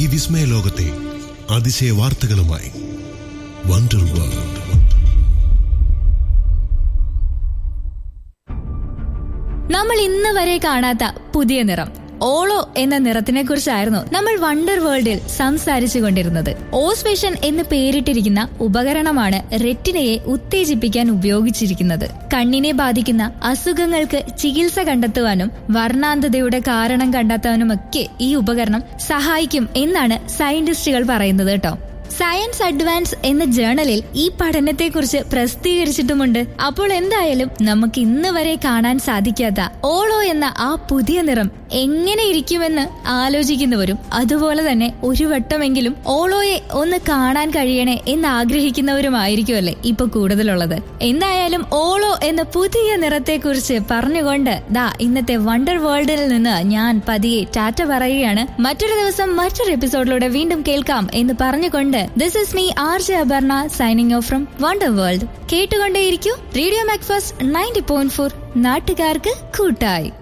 ഈ വിസ്മയ ലോകത്തെ അതിശയ വാർത്തകളുമായി വണ്ടർ വേൾഡ്. നമ്മൾ ഇന്ന് വരെ കാണാത്ത പുതിയ നിറം ഓളോ എന്ന നിറത്തിനെ കുറിച്ചായിരുന്നു നമ്മൾ വണ്ടർ വേൾഡിൽ സംസാരിച്ചു കൊണ്ടിരുന്നത്. ഓസ്വിഷൻ എന്ന് പേരിട്ടിരിക്കുന്ന ഉപകരണമാണ് റെറ്റിനയെ ഉത്തേജിപ്പിക്കാൻ ഉപയോഗിച്ചിരിക്കുന്നത്. കണ്ണിനെ ബാധിക്കുന്ന അസുഖങ്ങൾക്ക് ചികിത്സ കണ്ടെത്തുവാനും വർണ്ണാന്ധതയുടെ കാരണം കണ്ടെത്താനുമൊക്കെ ഈ ഉപകരണം സഹായിക്കും എന്നാണ് സയന്റിസ്റ്റുകൾ പറയുന്നത് കേട്ടോ. സയൻസ് അഡ്വാൻസ് എന്ന ജേണലിൽ ഈ പഠനത്തെക്കുറിച്ച് പ്രസിദ്ധീകരിച്ചിട്ടുമുണ്ട്. അപ്പോൾ എന്തായാലും നമുക്ക് ഇന്ന് വരെ കാണാൻ സാധിക്കാത്ത ഓളോ എന്ന ആ പുതിയ നിറം എങ്ങനെ ഇരിക്കുമെന്ന് ആലോചിക്കുന്നവരും അതുപോലെ തന്നെ ഒരു വട്ടമെങ്കിലും ഓളോയെ ഒന്ന് കാണാൻ കഴിയണേ എന്ന് ആഗ്രഹിക്കുന്നവരുമായിരിക്കുമല്ലേ ഇപ്പൊ കൂടുതലുള്ളത്. എന്തായാലും ഓളോ എന്ന പുതിയ നിറത്തെക്കുറിച്ച് പറഞ്ഞുകൊണ്ട് ഇന്നത്തെ വണ്ടർ വേൾഡിൽ നിന്ന് ഞാൻ പതിയെ ടാറ്റ പറയുകയാണ്. മറ്റൊരു ദിവസം മറ്റൊരു എപ്പിസോഡിലൂടെ വീണ്ടും കേൾക്കാം എന്ന് പറഞ്ഞുകൊണ്ട് this is me RJ Aparna signing off from wonder world. കേട്ടുകൊണ്ടേയിരിക്കൂ റേഡിയോ മാക്ഫാസ്റ്റ് 90.4, നാട്ടുകാർക്ക് കൂട്ടായി.